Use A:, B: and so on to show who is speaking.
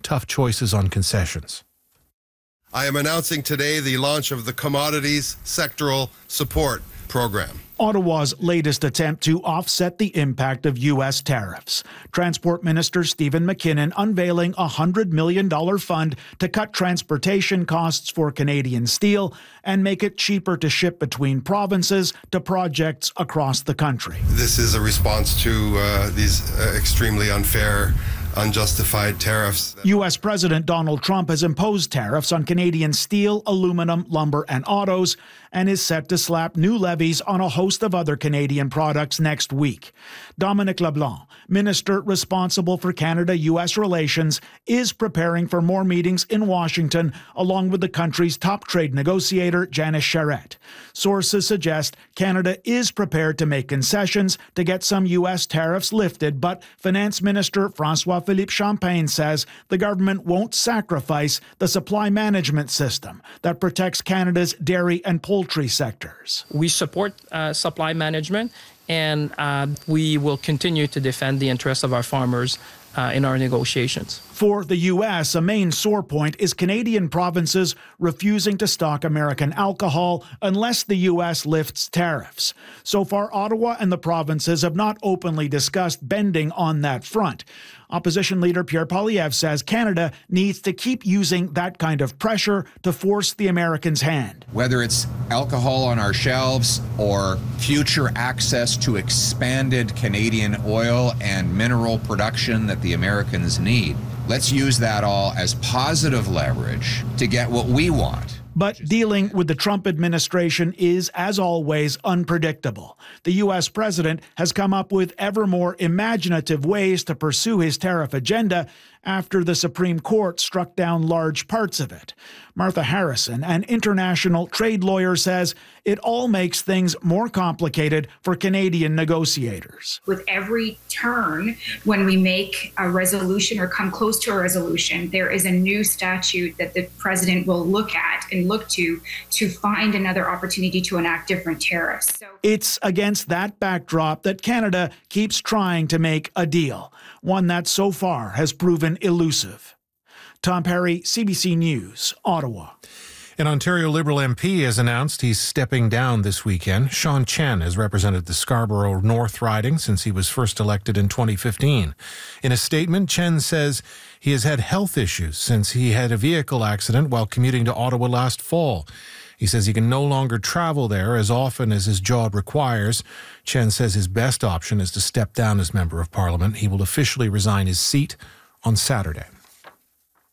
A: tough choices on concessions.
B: I am announcing today the launch of the Commodities Sectoral Support Program.
C: Ottawa's latest attempt to offset the impact of U.S. tariffs. Transport Minister Stephen McKinnon unveiling a $100 million fund to cut transportation costs for Canadian steel and make it cheaper to ship between provinces to projects across the country.
B: This is a response to these extremely unfair, unjustified tariffs.
C: U.S. President Donald Trump has imposed tariffs on Canadian steel, aluminum, lumber, and autos, and is set to slap new levies on a host of other Canadian products next week. Dominic LeBlanc, minister responsible for Canada-U.S. relations, is preparing for more meetings in Washington, along with the country's top trade negotiator, Janice Charette. Sources suggest Canada is prepared to make concessions to get some U.S. tariffs lifted, but Finance Minister François-Philippe Champagne says the government won't sacrifice the supply management system that protects Canada's dairy and poultry sectors.
D: We support supply management, and we will continue to defend the interests of our farmers in our negotiations.
C: For the U.S., a main sore point is Canadian provinces refusing to stock American alcohol unless the U.S. lifts tariffs. So far, Ottawa and the provinces have not openly discussed bending on that front. Opposition leader Pierre Poilievre says Canada needs to keep using that kind of pressure to force the Americans' hand.
E: Whether it's alcohol on our shelves or future access to expanded Canadian oil and mineral production that the Americans need, let's use that all as positive leverage to get what we want.
C: But dealing with the Trump administration is, as always, unpredictable. The U.S. president has come up with ever more imaginative ways to pursue his tariff agenda after the Supreme Court struck down large parts of it. Martha Harrison, an international trade lawyer, says it all makes things more complicated for Canadian negotiators.
F: With every turn, when we make a resolution or come close to a resolution, there is a new statute that the president will look at and look to find another opportunity to enact different tariffs.
C: It's against that backdrop that Canada keeps trying to make a deal, one that so far has proven elusive. Tom Perry, CBC News, Ottawa.
A: An Ontario Liberal MP has announced he's stepping down this weekend. Sean Chen has represented the Scarborough North riding since he was first elected in 2015. In a statement, Chen says he has had health issues since he had a vehicle accident while commuting to Ottawa last fall. He says he can no longer travel there as often as his job requires. Chen says his best option is to step down as Member of Parliament. He will officially resign his seat on Saturday.